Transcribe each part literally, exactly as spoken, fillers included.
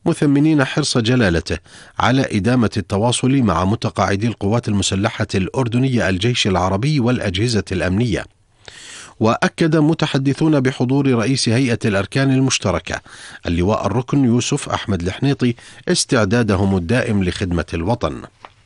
مثمنين حرص جلالته على إدامة التواصل مع متقاعدي القوات المسلحة الأردنية الجيش العربي والأجهزة الأمنية. وأكد متحدثون بحضور رئيس هيئة الأركان المشتركة اللواء الركن يوسف أحمد الحنيطي استعدادهم الدائم لخدمة الوطن.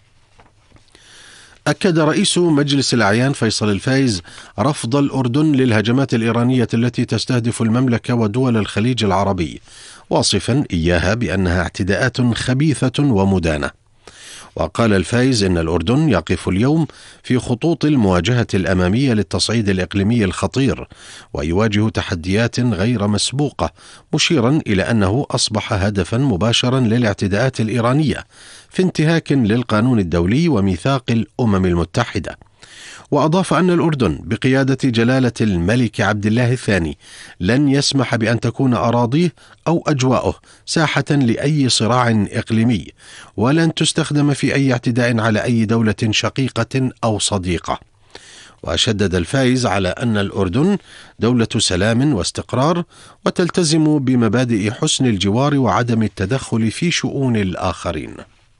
أكد رئيس مجلس الأعيان فيصل الفايز رفض الأردن للهجمات الإيرانية التي تستهدف المملكة ودول الخليج العربي، واصفا إياها بأنها اعتداءات خبيثة ومدانة. وقال الفايز إن الأردن يقف اليوم في خطوط المواجهة الأمامية للتصعيد الإقليمي الخطير، ويواجه تحديات غير مسبوقة، مشيرا إلى أنه أصبح هدفا مباشرا للاعتداءات الإيرانية في انتهاك للقانون الدولي وميثاق الأمم المتحدة. وأضاف أن الأردن بقيادة جلالة الملك عبد الله الثاني لن يسمح بأن تكون أراضيه أو أجواؤه ساحة لأي صراع إقليمي، ولن تستخدم في أي اعتداء على أي دولة شقيقة أو صديقة. وشدد الفايز على أن الأردن دولة سلام واستقرار، وتلتزم بمبادئ حسن الجوار وعدم التدخل في شؤون الآخرين.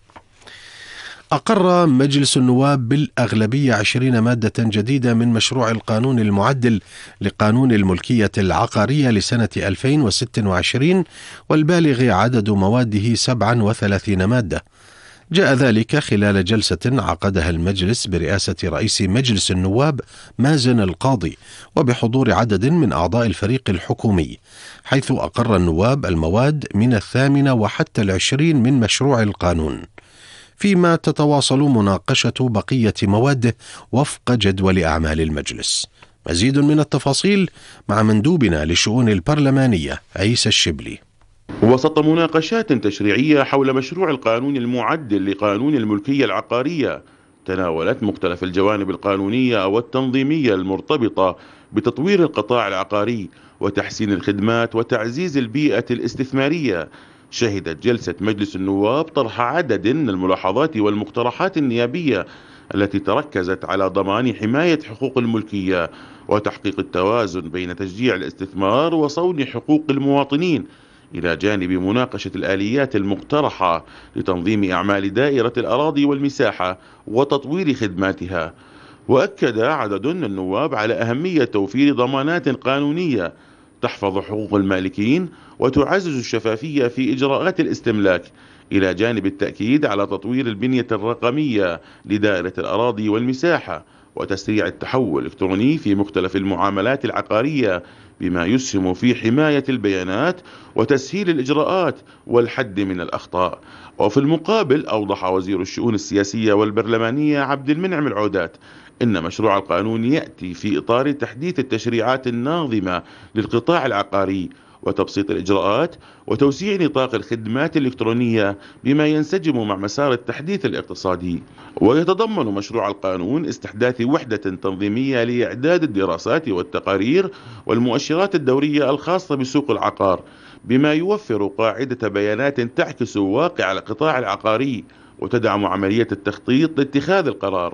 أقر مجلس النواب بالأغلبية عشرين مادة جديدة من مشروع القانون المعدل لقانون الملكية العقارية لسنة ألفين وستة وعشرين، والبالغ عدد مواده سبعة وثلاثين مادة. جاء ذلك خلال جلسة عقدها المجلس برئاسة رئيس مجلس النواب مازن القاضي وبحضور عدد من أعضاء الفريق الحكومي، حيث أقر النواب المواد من الثامنة وحتى العشرين من مشروع القانون، فيما تتواصل مناقشة بقية مواده وفق جدول أعمال المجلس. مزيد من التفاصيل مع مندوبنا للشؤون البرلمانية عيسى الشبلي. وسط مناقشات تشريعية حول مشروع القانون المعدل لقانون الملكية العقارية، تناولت مختلف الجوانب القانونية والتنظيمية المرتبطة بتطوير القطاع العقاري وتحسين الخدمات وتعزيز البيئة الاستثمارية. شهدت جلسة مجلس النواب طرح عدد من الملاحظات والمقترحات النيابية التي تركزت على ضمان حماية حقوق الملكية وتحقيق التوازن بين تشجيع الاستثمار وصون حقوق المواطنين، إلى جانب مناقشة الآليات المقترحة لتنظيم أعمال دائرة الأراضي والمساحة وتطوير خدماتها. وأكد عدد من النواب على أهمية توفير ضمانات قانونية تحفظ حقوق المالكين وتعزز الشفافية في إجراءات الاستملاك، إلى جانب التأكيد على تطوير البنية الرقمية لدائرة الأراضي والمساحة وتسريع التحول الإلكتروني في مختلف المعاملات العقارية، بما يسهم في حماية البيانات وتسهيل الإجراءات والحد من الأخطاء. وفي المقابل أوضح وزير الشؤون السياسية والبرلمانية عبد المنعم العودات إن مشروع القانون يأتي في إطار تحديث التشريعات الناظمة للقطاع العقاري وتبسيط الإجراءات وتوسيع نطاق الخدمات الإلكترونية، بما ينسجم مع مسار التحديث الاقتصادي. ويتضمن مشروع القانون استحداث وحدة تنظيمية لإعداد الدراسات والتقارير والمؤشرات الدورية الخاصة بسوق العقار، بما يوفر قاعدة بيانات تعكس واقع القطاع العقاري وتدعم عملية التخطيط لاتخاذ القرار.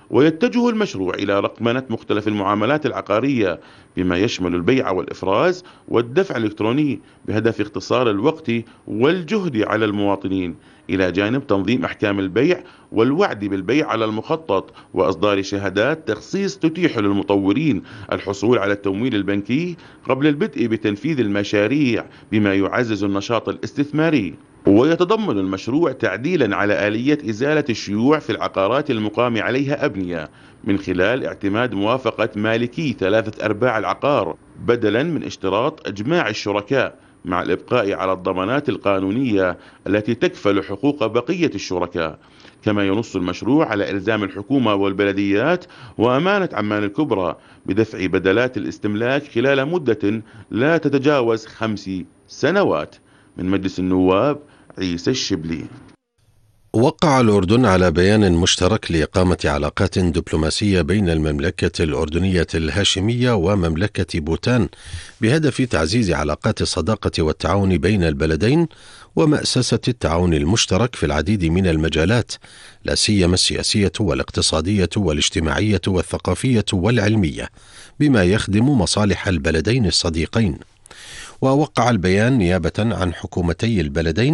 ويتجه المشروع إلى رقمنة مختلف المعاملات العقارية بما يشمل البيع والإفراز والدفع الإلكتروني، بهدف اختصار الوقت والجهد على المواطنين، إلى جانب تنظيم أحكام البيع والوعد بالبيع على المخطط وإصدار شهادات تخصيص تتيح للمطورين الحصول على التمويل البنكي قبل البدء بتنفيذ المشاريع، بما يعزز النشاط الاستثماري. ويتضمن المشروع تعديلا على آلية إزالة الشيوع في العقارات المقام عليها أبنية من خلال اعتماد موافقة مالكي ثلاثة أرباع العقار بدلا من اشتراط إجماع الشركاء، مع الإبقاء على الضمانات القانونية التي تكفل حقوق بقية الشركاء. كما ينص المشروع على إلزام الحكومة والبلديات وأمانة عمان الكبرى بدفع بدلات الاستملاك خلال مدة لا تتجاوز خمس سنوات. من مجلس النواب عيسى الشبلي. وقع الأردن على بيان مشترك لإقامة علاقات دبلوماسية بين المملكة الأردنية الهاشمية ومملكة بوتان بهدف تعزيز علاقات الصداقة والتعاون بين البلدين ومأسسة التعاون المشترك في العديد من المجالات، لا سيما السياسية والاقتصادية والاجتماعية والثقافية والعلمية، بما يخدم مصالح البلدين الصديقين. ووقع البيان نيابة عن حكومتي البلدين